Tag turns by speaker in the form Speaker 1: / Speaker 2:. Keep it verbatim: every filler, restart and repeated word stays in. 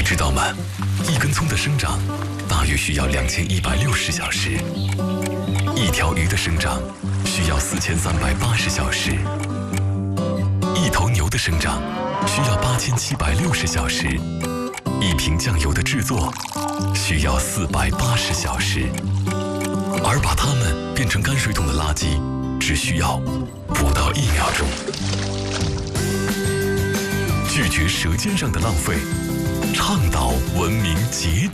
Speaker 1: 你知道吗？一根葱的生长大约需要两千一百六十小时，一条鱼的生长需要四千三百八十小时，一头牛的生长需要八千七百六十小时，一瓶酱油的制作需要四百八十小时，而把它们变成泔水桶的垃圾只需要不到一秒钟。拒绝舌尖上的浪费，倡导文明节